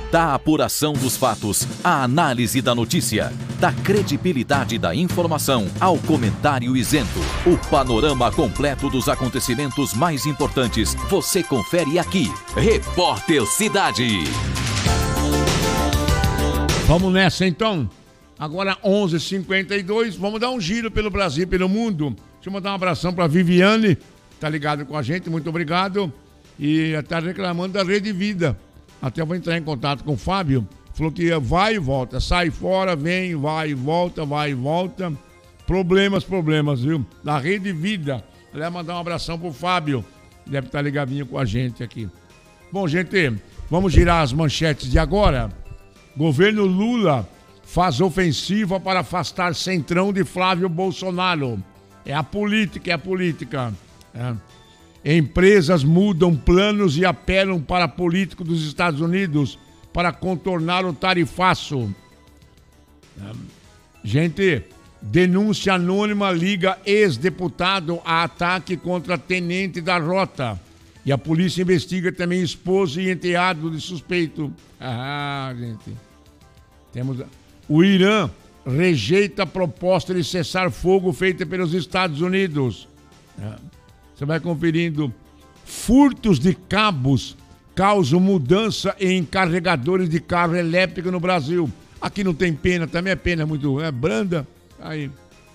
Da apuração dos fatos, à análise da notícia, da credibilidade da informação ao comentário isento. O panorama completo dos acontecimentos mais importantes você confere aqui. Repórter Cidade. Vamos nessa então. Agora 11h52, vamos dar um giro pelo Brasil, pelo mundo. Deixa eu mandar um abração para Viviane, tá ligado com a gente, muito obrigado. E tá reclamando da Rede Vida. Até eu vou entrar em contato com o Fábio. Falou que vai e volta, sai fora, vem, vai e volta, vai e volta. Problemas, viu? Da Rede Vida. Ela vai mandar um abração pro Fábio. Deve estar ligadinho com a gente aqui. Bom, gente, vamos girar as manchetes de agora. Governo Lula faz ofensiva para afastar Centrão de Flávio Bolsonaro. É a política. Empresas mudam planos e apelam para políticos dos Estados Unidos para contornar o tarifaço. Gente, denúncia anônima liga ex-deputado a ataque contra tenente da rota. E a polícia investiga também esposo e enteado de suspeito. Gente. Temos... O Irã rejeita a proposta de cessar fogo feita pelos Estados Unidos. Você vai conferindo. Furtos de cabos causam mudança em carregadores de carro elétrico no Brasil. Aqui não tem pena, também é pena muito branda. Aí,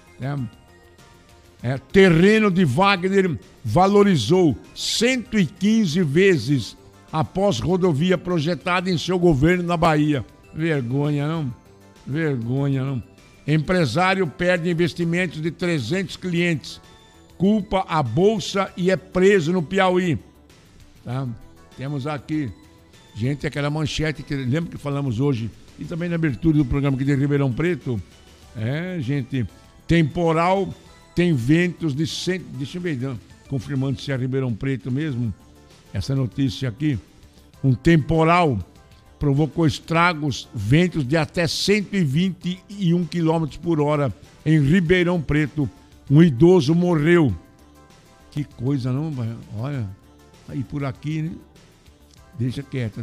terreno de Wagner valorizou 115 vezes após rodovia projetada em seu governo na Bahia. Vergonha, não? Vergonha, não? Empresário perde investimentos de 300 clientes. Culpa a Bolsa e é preso no Piauí. Temos aqui, gente, aquela manchete que lembra que falamos hoje e também na abertura do programa aqui de Ribeirão Preto. Gente, temporal tem ventos de 100... Deixa eu ver, confirmando se é Ribeirão Preto mesmo, essa notícia aqui. Um temporal provocou estragos, ventos de até 121 km por hora em Ribeirão Preto. Um idoso morreu. Que coisa, não? Olha, aí por aqui, né? Deixa quieto.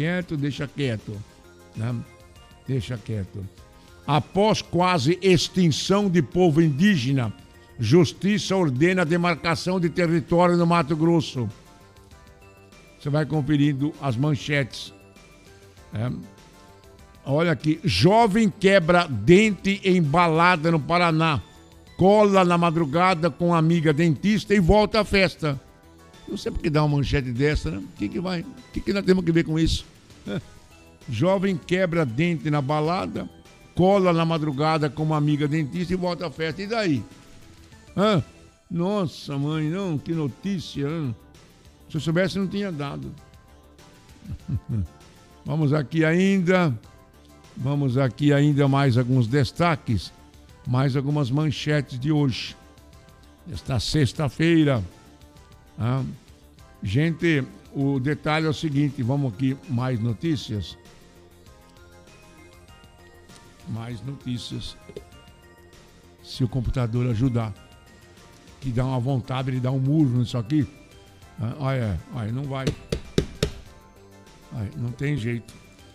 Após quase extinção de povo indígena, Justiça ordena a demarcação de território no Mato Grosso. Você vai conferindo as manchetes. Olha aqui, jovem quebra dente em balada no Paraná. Cola na madrugada com amiga dentista e volta à festa. Não sei por que dá uma manchete dessa, né? O que nós temos que ver com isso? Jovem quebra dente na balada, cola na madrugada com uma amiga dentista e volta à festa. E daí? Nossa, mãe, não, que notícia. Hein? Se eu soubesse, não tinha dado. Vamos aqui ainda mais alguns destaques. Mais algumas manchetes de hoje. Esta sexta-feira. Gente, o detalhe é o seguinte, vamos aqui, mais notícias. Se o computador ajudar. Que dá uma vontade de dar um murro nisso aqui. Olha, não vai. Não tem jeito.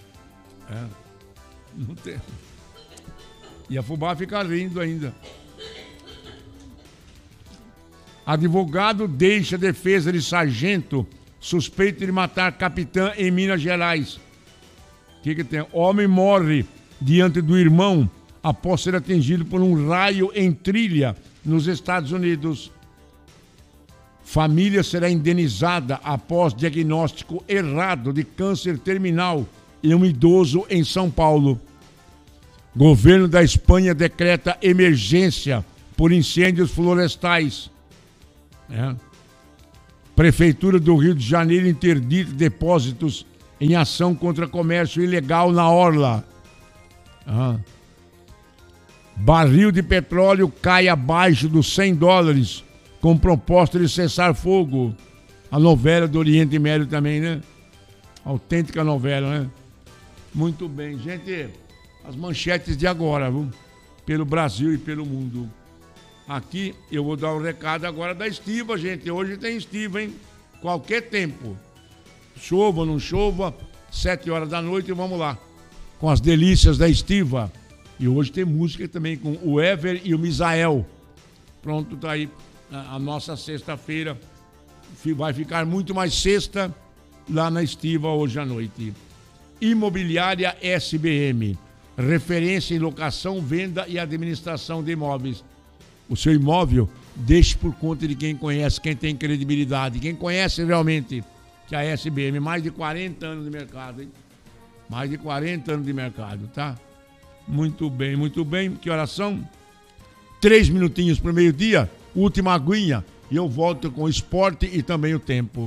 Não tem. E a fubá fica rindo ainda. Advogado deixa a defesa de sargento suspeito de matar capitã em Minas Gerais. O que tem? Homem morre diante do irmão após ser atingido por um raio em trilha nos Estados Unidos. Família será indenizada após diagnóstico errado de câncer terminal em um idoso em São Paulo. Governo da Espanha decreta emergência por incêndios florestais. Prefeitura do Rio de Janeiro interdita depósitos em ação contra comércio ilegal na orla. Barril de petróleo cai abaixo dos $100 com proposta de cessar fogo. A novela do Oriente Médio também, né? Autêntica novela, né? Muito bem, gente. As manchetes de agora, viu? Pelo Brasil e pelo mundo. Aqui eu vou dar o recado agora da estiva, gente. Hoje tem estiva, hein? Qualquer tempo. Chova ou não chova, 7 horas da noite, vamos lá. Com as delícias da Estiva. E hoje tem música também com o Ever e o Misael. Pronto, tá aí a nossa sexta-feira. Vai ficar muito mais sexta lá na Estiva hoje à noite. Imobiliária SBM. Referência em locação, venda e administração de imóveis. O seu imóvel, deixe por conta de quem conhece, quem tem credibilidade, quem conhece realmente que a SBM, mais de 40 anos de mercado, hein? Mais de 40 anos de mercado, tá? Muito bem, muito bem. Que horas são? 3 minutinhos para o meio-dia, última aguinha, e eu volto com o esporte e também o tempo.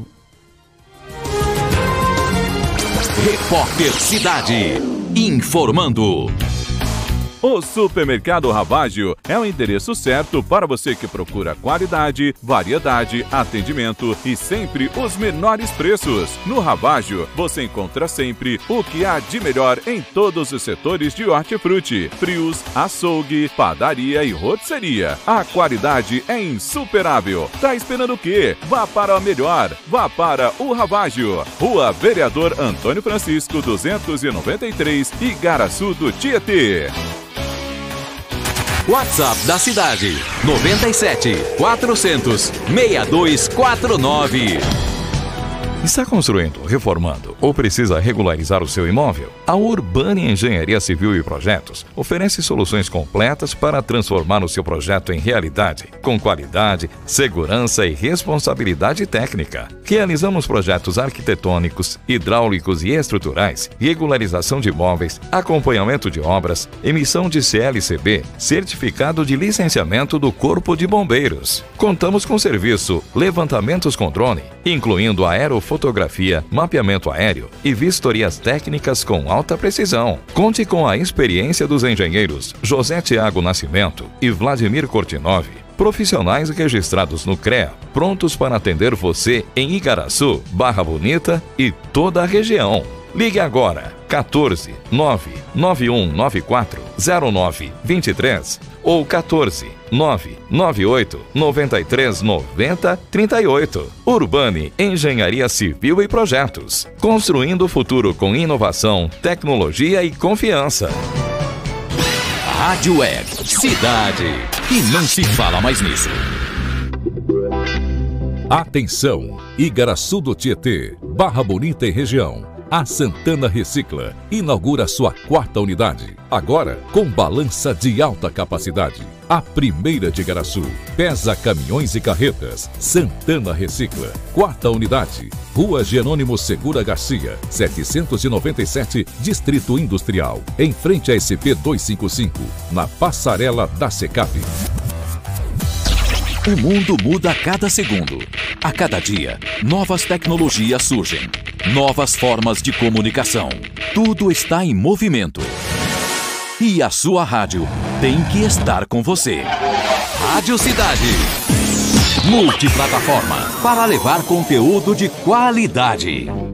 Repórter Cidade, informando. O Supermercado Ravaggio é o endereço certo para você que procura qualidade, variedade, atendimento e sempre os menores preços. No Ravaggio, você encontra sempre o que há de melhor em todos os setores de hortifruti, frios, açougue, padaria e rotisseria. A qualidade é insuperável. Tá esperando o quê? Vá para o melhor. Vá para o Ravaggio. Rua Vereador Antônio Francisco, 293, Igaraçu do Tietê. WhatsApp da cidade 97 400 6249. Está construindo, reformando ou precisa regularizar o seu imóvel? A Urbani Engenharia Civil e Projetos oferece soluções completas para transformar o seu projeto em realidade, com qualidade, segurança e responsabilidade técnica. Realizamos projetos arquitetônicos, hidráulicos e estruturais, regularização de imóveis, acompanhamento de obras, emissão de CLCB, certificado de licenciamento do Corpo de Bombeiros. Contamos com serviço levantamentos com drone, incluindo aerofotografia, mapeamento aéreo e vistorias técnicas com alta precisão. Conte com a experiência dos engenheiros José Tiago Nascimento e Vladimir Kortinov, profissionais registrados no CREA, prontos para atender você em Igaraçu, Barra Bonita e toda a região. Ligue agora, 14 99194 0923 ou 14 998 93 90 38. Urbani Engenharia Civil e Projetos. Construindo o futuro com inovação, tecnologia e confiança. Rádio Web Cidade. E não se fala mais nisso. Atenção! Igaraçu do Tietê, Barra Bonita e região. A Santana Recicla inaugura sua 4ª unidade, agora com balança de alta capacidade. A primeira de Igaraçu, pesa caminhões e carretas. Santana Recicla, 4ª unidade, Rua Jerônimo Segura Garcia, 797, Distrito Industrial, em frente à SP 255, na passarela da Secap. O mundo muda a cada segundo. A cada dia, novas tecnologias surgem. Novas formas de comunicação. Tudo está em movimento. E a sua rádio tem que estar com você. Rádio Cidade. Multiplataforma para levar conteúdo de qualidade.